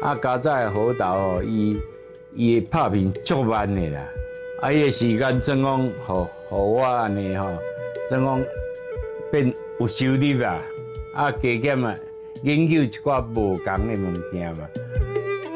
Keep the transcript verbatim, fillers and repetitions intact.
啊，加在好豆吼，伊伊拍片足慢的啦，啊，伊个时间怎讲，互互我安尼吼，怎讲变有收入啦，啊，加减啊，研究一寡无共的物件嘛。